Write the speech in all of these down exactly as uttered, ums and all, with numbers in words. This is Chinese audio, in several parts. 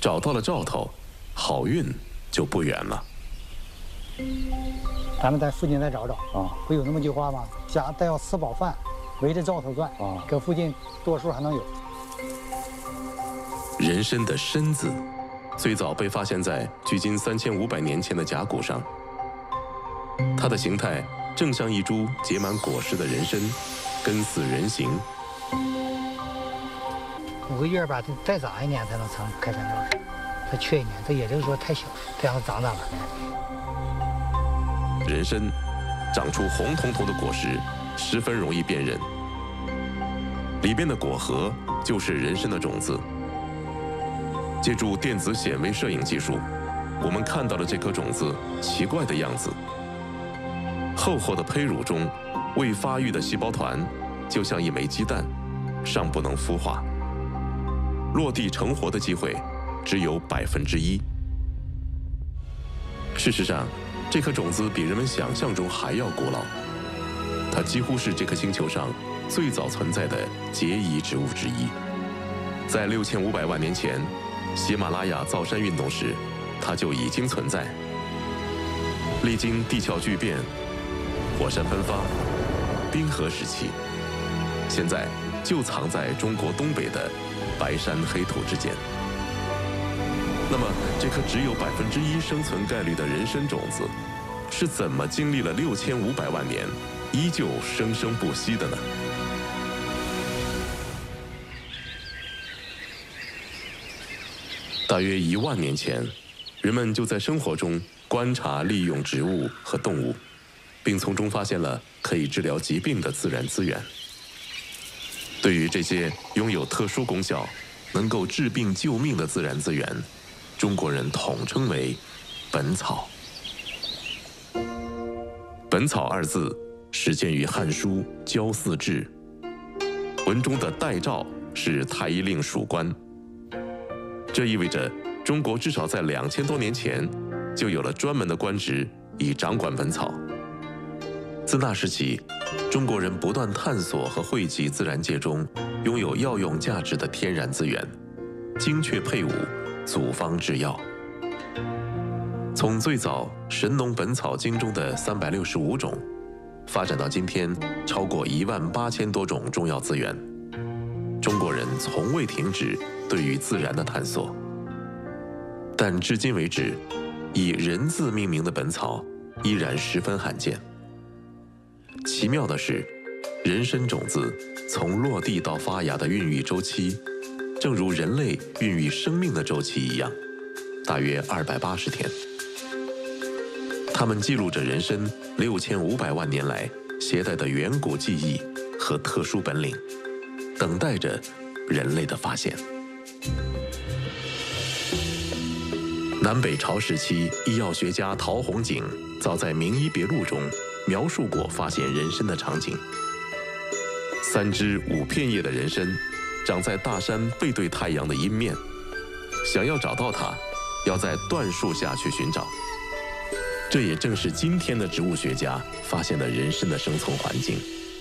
找到了兆头，好运就不远了。 咱们在附近再找找啊，不有那么句话吗？家但要吃饱饭，围着兆头转啊，搁附近多数还能有。 人参的参字，最早被发现在距今三千五百年前的甲骨上，它的形态正像一株结满果实的人参，根似人形。 五个月吧，得再长一年才能成开山状实，它缺一年，这也就是说太小，这样长长了。 人参长出红彤彤的果实，十分容易辨认。里边的果核就是人参的种子。借助电子显微摄影技术，我们看到了这颗种子奇怪的样子。厚厚的胚乳中，未发育的细胞团就像一枚鸡蛋，尚不能孵化，落地成活的机会只有百分之一。事实上，这颗种子比人们想象中还要古老，它几乎是这颗星球上最早存在的结遗植物之一。在六千五百万年前，喜马拉雅造山运动时，它就已经存在。历经地壳巨变、火山喷发、冰河时期，现在就藏在中国东北的白山黑土之间。那么，这颗只有百分之一生存概率的人参种子，是怎么经历了六千五百万年，依旧生生不息的呢？大约一万年前，人们就在生活中观察利用植物和动物，并从中发现了可以治疗疾病的自然资源。对于这些拥有特殊功效、能够治病救命的自然资源，中国人统称为本草。本草二字始见于《汉书·焦祀志》，文中的代诏是太医令属官。这意味着中国至少在两千多年前就有了专门的官职以掌管本草。自那时起，中国人不断探索和汇集自然界中拥有药用价值的天然资源，精确配伍，组方制药。从最早《神农本草经》中的三百六十五种，发展到今天超过一万八千多种中药资源，中国人从未停止对于自然的探索。但至今为止，以人字命名的本草依然十分罕见。奇妙的是，人参种子从落地到发芽的孕育周期，正如人类孕育生命的周期一样，大约二百八十天。它们记录着人参六千五百万年来携带的远古记忆和特殊本领，等待着人类的发现。南北朝时期，医药学家陶弘景早在《名医别录》中描述过发现人参的场景。三枝五片叶的人参长在大山背对太阳的阴面，想要找到它，要在椴树下去寻找。这也正是今天的植物学家发现的人参的生存环境。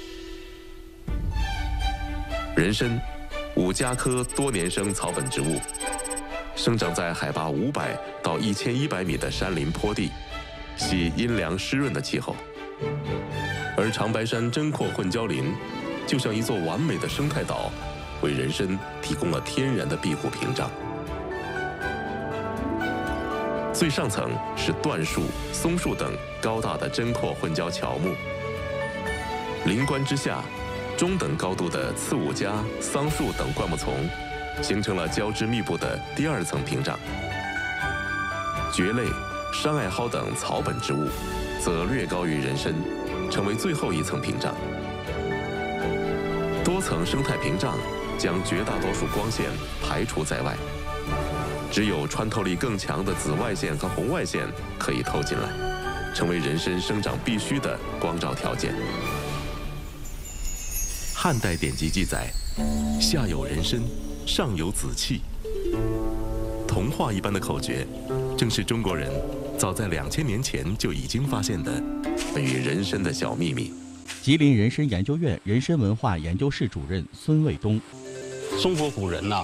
人参，五加科多年生草本植物，生长在海拔五百到一千一百米的山林坡地，喜阴凉湿润的气候。而长白山针阔混交林，就像一座完美的生态岛，为人参提供了天然的庇护屏障。最上层是椴树、松树等高大的针阔混交乔木，林冠之下，中等高度的刺五加、桑树等灌木丛，形成了交织密布的第二层屏障。蕨类、山艾蒿等草本植物，则略高于人参，成为最后一层屏障。多层生态屏障将绝大多数光线排除在外，只有穿透力更强的紫外线和红外线可以透进来，成为人参生长必须的光照条件。汉代典籍记载，下有人参，上有紫气。童话一般的口诀，正是中国人早在两千年前就已经发现的关于人参的小秘密。 吉林人参研究院人参文化研究室主任孙卫东： 中国古人呐、啊，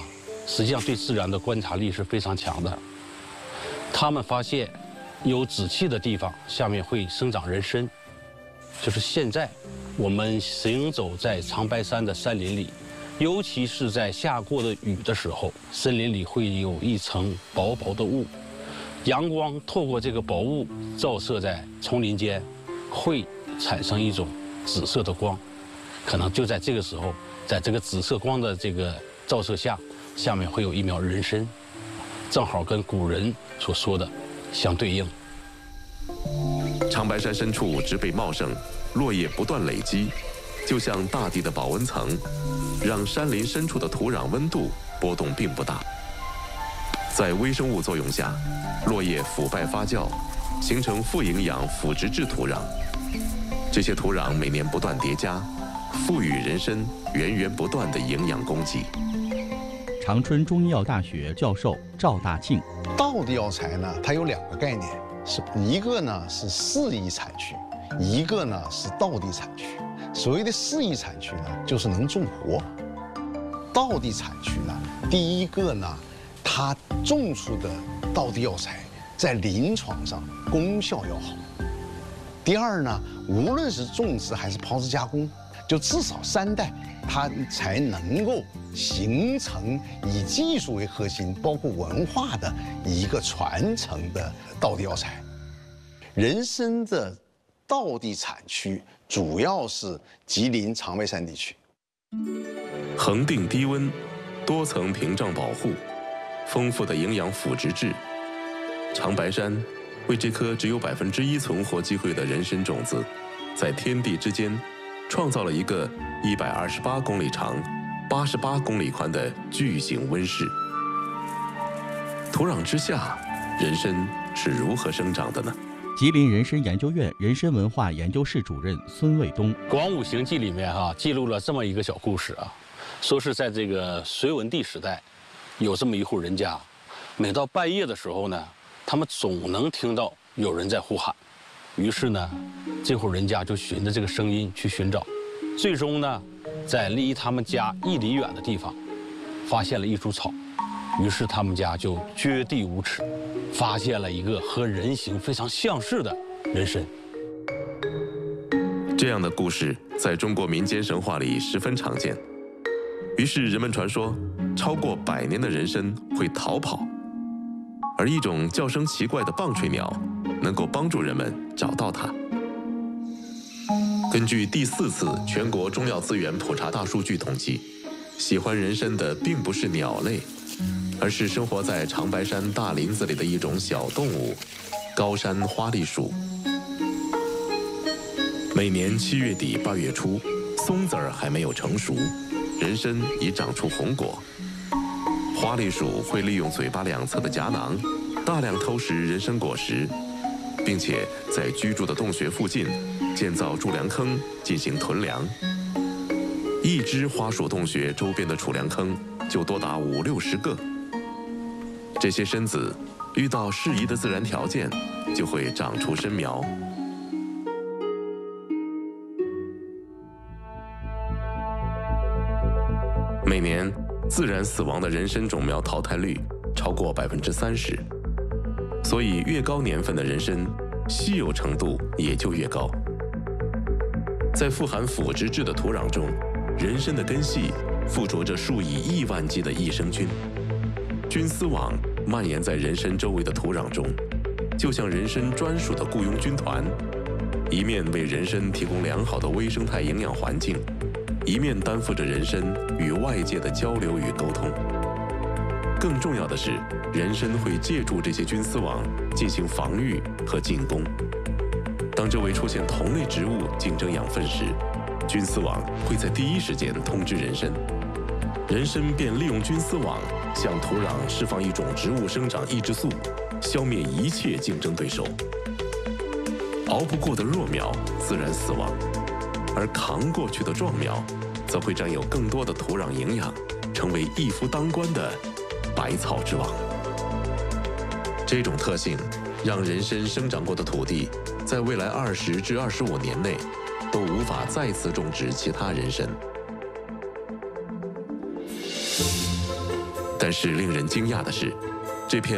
实际上对自然的观察力是非常强的。他们发现有紫气的地方下面会生长人参，就是现在我们行走在长白山的山林里，尤其是在下过的雨的时候，森林里会有一层薄薄的雾，阳光透过这个薄雾照射在丛林间，会产生一种紫色的光，可能就在这个时候，在这个紫色光的这个照射下，下面会有一苗人参，正好跟古人所说的相对应。 长白山深处植被茂盛，落叶不断累积，就像大地的保温层，让山林深处的土壤温度波动并不大。在微生物作用下，落叶腐败发酵，形成富营养腐殖质土壤。这些土壤每年不断叠加，赋予人参源源不断的营养供给。 长春中医药大学教授赵大庆， 道地药材呢，它有两个概念，是一个呢是适宜产区，一个呢是道地产区。所谓的适宜产区呢，就是能种活；道地产区呢，第一个呢，它种出的道地药材在临床上功效要好；第二呢，无论是种植还是炮制加工，就至少三代，它才能够形成以技术为核心，包括文化的一个传承的道地药材。人参的道地产区主要是吉林长白山地区， 恒定低温，多层屏障保护，丰富的营养腐殖质。长白山为这颗只有百分之一存活机会的人参种子，在天地之间创造了一个一百二十八公里长、八十八公里宽的巨型温室。土壤之下，人参是如何生长的呢？ 吉林人参研究院人参文化研究室主任孙卫东，《 广武行记》里面哈、啊、记录了这么一个小故事啊，说是在这个隋文帝时代，有这么一户人家，每到半夜的时候呢，他们总能听到有人在呼喊，于是呢，这户人家就循着这个声音去寻找，最终呢，在离他们家一里远的地方，发现了一株草，于是他们家就掘地无耻，发现了一个和人形非常相似的人参。 这样的故事在中国民间神话里十分常见，于是人们传说，超过百年的人参会逃跑，而一种叫声奇怪的棒槌鸟能够帮助人们找到它。根据第四次全国中药资源普查大数据统计，喜欢人参的并不是鸟类，而是生活在长白山大林子里的一种小动物——高山花栗鼠。每年七月底八月初，松子儿还没有成熟，人参已长出红果。花栗鼠会利用嘴巴两侧的夹囊，大量偷食人参果实，并且在居住的洞穴附近建造贮粮坑进行囤粮。一只花鼠洞穴周边的储粮坑就多达五六十个。这些参子遇到适宜的自然条件，就会长出参苗。每年自然死亡的人参种苗淘汰率超过百分之三十，所以越高年份的人参，稀有程度也就越高。在富含腐殖质的土壤中，人参的根系附着着数以亿万计的益生菌，菌丝网蔓延在人参周围的土壤中，就像人参专属的雇佣军团，一面为人参提供良好的微生态营养环境，一面担负着人参与外界的交流与沟通。更重要的是，人参会借助这些菌丝网进行防御和进攻。当周围出现同类植物竞争养分时，菌丝网会在第一时间通知人参，人参便利用菌丝网向土壤释放一种植物生长抑制素，消灭一切竞争对手。熬不过的弱苗自然死亡，而扛过去的壮苗则会占有更多的土壤营养，成为一夫当关的百草之王。这种特性让人参生长过的土地在未来二十至二十五年内都无法再次种植其他人参。但但是令人惊讶的是，这片